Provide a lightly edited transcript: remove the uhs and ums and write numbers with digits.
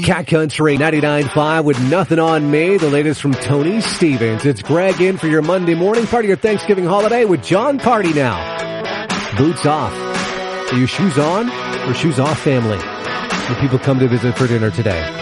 Cat Country 99.5 with Nothing on Me, the latest from Tony Stevens. It's Greg in for your Monday morning part of your Thanksgiving holiday with John Party now. Boots off. Are you shoes on or shoes off family when people come to visit for dinner today?